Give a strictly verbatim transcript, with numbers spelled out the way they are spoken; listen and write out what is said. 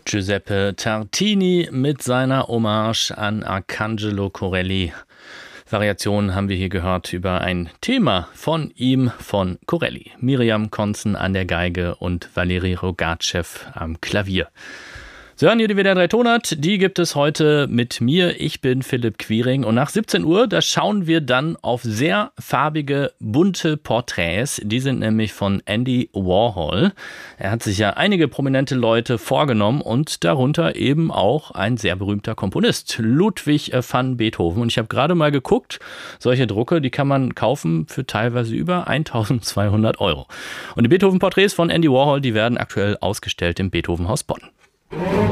Giuseppe Tartini mit seiner Hommage an Arcangelo Corelli. Variationen haben wir hier gehört über ein Thema von ihm, von Corelli. Miriam Konzen an der Geige und Valeri Rogatschew am Klavier. Sie hören hier die W D R drei Tonart, die gibt es heute mit mir. Ich bin Philipp Quiring und nach siebzehn Uhr, da schauen wir dann auf sehr farbige, bunte Porträts. Die sind nämlich von Andy Warhol. Er hat sich ja einige prominente Leute vorgenommen und darunter eben auch ein sehr berühmter Komponist, Ludwig van Beethoven. Und ich habe gerade mal geguckt, solche Drucke, die kann man kaufen für teilweise über eintausendzweihundert Euro. Und die Beethoven-Porträts von Andy Warhol, die werden aktuell ausgestellt im Beethovenhaus Bonn.